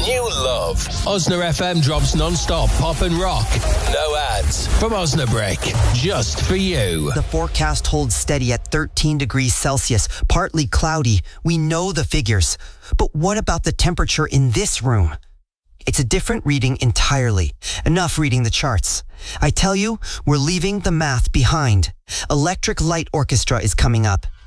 New love. Osna FM drops non-stop pop and rock. No ads. From Osnabrick. Just for you. The forecast holds steady at 13 degrees Celsius, partly cloudy. We know the figures. But what about the temperature in this room? It's a different reading entirely. Enough reading the charts. I tell you, we're leaving the math behind. Electric Light Orchestra is coming up.